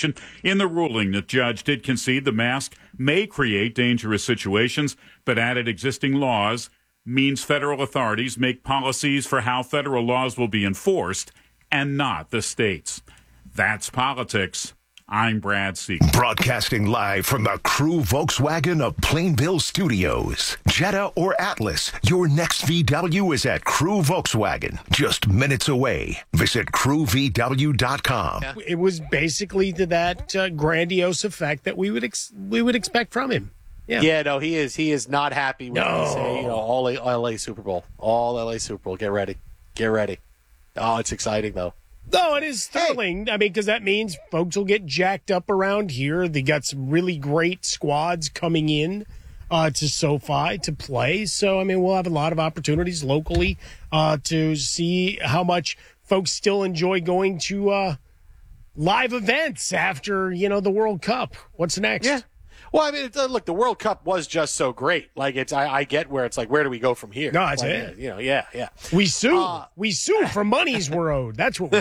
situation. In the ruling, the judge did concede the mask may create dangerous situations, but added existing laws means federal authorities make policies for how federal laws will be enforced and not the states. That's politics. I'm Brad Siegel. Broadcasting live from the Crew Volkswagen of Plainville Studios. Jetta or Atlas, your next VW is at Crew Volkswagen, just minutes away. Visit crewvw.com. Yeah. It was basically to that grandiose effect that we would expect from him. Yeah, no, he is not happy when they say, all LA Super Bowl. All LA Super Bowl. Get ready. Oh, it's exciting, though. No, it is thrilling. I mean, because that means folks will get jacked up around here. They got some really great squads coming in to SoFi to play. So, I mean, we'll have a lot of opportunities locally to see how much folks still enjoy going to live events after, the World Cup. What's next? Yeah. Well, I mean, look, the World Cup was just so great. Like, I get where it's like, where do we go from here? No, that's it. Yeah. We sue for monies we're owed. That's what we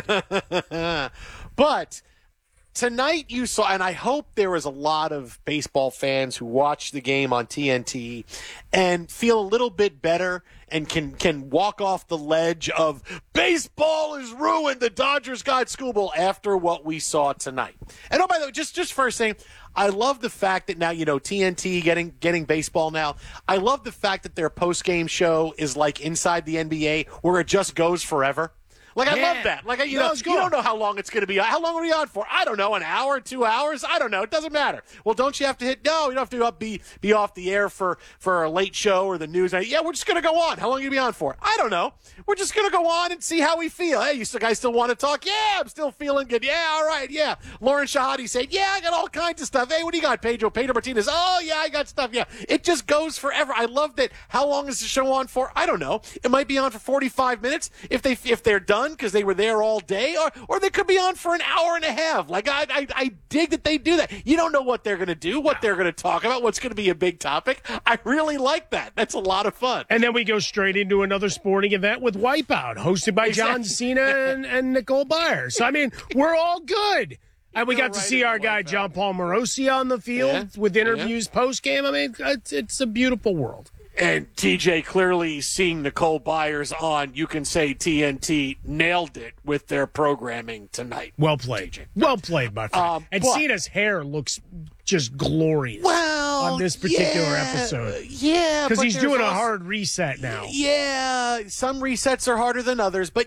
do. But tonight you saw, and I hope there was a lot of baseball fans who watched the game on TNT and feel a little bit better and can walk off the ledge of baseball is ruined. The Dodgers got schoolball after what we saw tonight. And by the way, just first saying, I love the fact that now, TNT getting baseball now. I love the fact that their post-game show is like inside the NBA where it just goes forever. Like, I love that. Like, you don't know how long it's going to be. How long are we on for? I don't know, an hour, 2 hours? I don't know. It doesn't matter. Well, don't you have to no, you don't have to be off the air for a late show or the news. Yeah, we're just going to go on. How long are you going to be on for? I don't know. We're just going to go on and see how we feel. Hey, you guys still want to talk? Yeah, I'm still feeling good. Yeah, all right, yeah. Lauren Shahadi said, yeah, I got all kinds of stuff. Hey, what do you got, Pedro Martinez? Oh, yeah, I got stuff. Yeah, it just goes forever. I love that. How long is the show on for? I don't know. It might be on for 45 minutes if they're done because they were there all day, or they could be on for an hour and a half. Like, I dig that they do that. You don't know what they're going to do, what they're going to talk about, what's going to be a big topic. I really like that. That's a lot of fun. And then we go straight into another sporting event with Wipeout, hosted by John Cena and Nicole Byers. So, I mean, we're all good. And we got to see our guy John Paul Morosi on the field with interviews post-game. I mean, it's a beautiful world. And TJ clearly seeing Nicole Byers on, you can say TNT nailed it with their programming tonight. Well played. TJ. Well played, my friend. And Cena's hair looks just glorious on this particular episode. Yeah. Because he's doing a hard reset now. Yeah. Some resets are harder than others. But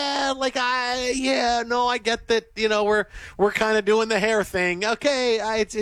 I get that, we're kind of doing the hair thing. Okay.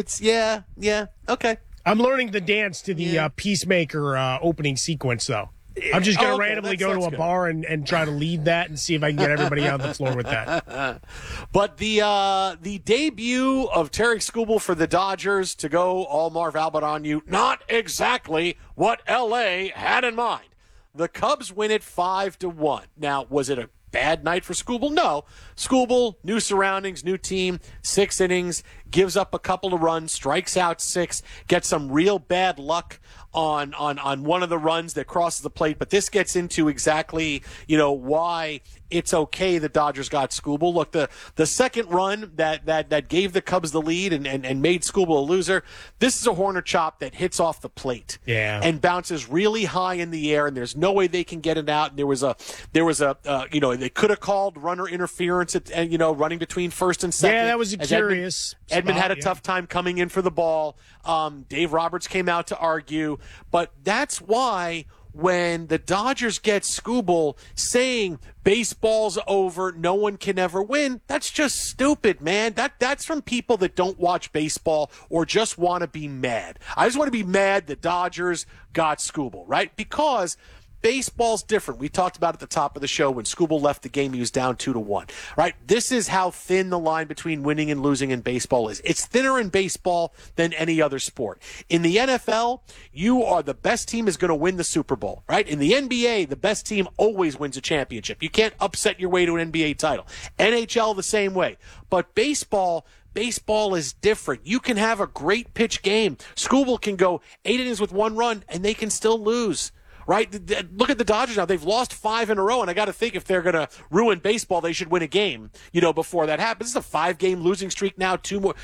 Okay. I'm learning the dance to the Peacemaker opening sequence, though. I'm just going to randomly go to a bar and try to lead that and see if I can get everybody on the floor with that. But the debut of Tarik Skubal for the Dodgers to go all Marv Albert on you, not exactly what L.A. had in mind. The Cubs win it 5-1. Now, was it a bad night for Skubal? No. Skubal, new surroundings, new team, 6 innings, gives up a couple of runs, strikes out 6, gets some real bad luck on one of the runs that crosses the plate. But this gets into exactly, why it's okay the Dodgers got Skubal. Look, the second run that gave the Cubs the lead and made Skubal a loser, this is a Horner chop that hits off the plate and bounces really high in the air, and there's no way they can get it out. And there was a they could have called runner interference at running between first and second. Yeah, that was curious. Edmund had a tough time coming in for the ball. Dave Roberts came out to argue, but that's why when the Dodgers get Skubal saying baseball's over, no one can ever win, that's just stupid, man. That's from people that don't watch baseball or just want to be mad. I just want to be mad the Dodgers got Skubal, right? Because baseball's different. We talked about at the top of the show when Skubal left the game, he was down 2-1, right? This is how thin the line between winning and losing in baseball is. It's thinner in baseball than any other sport. In the NFL, the best team is going to win the Super Bowl, right? In the NBA, the best team always wins a championship. You can't upset your way to an NBA title. NHL, the same way. But baseball is different. You can have a great pitch game. Skubal can go 8 innings with 1 run, and they can still lose. Right? Look at the Dodgers now. They've lost 5 in a row, and I got to think if they're going to ruin baseball, they should win a game, before that happens. It's a 5-game losing streak now, 2 more.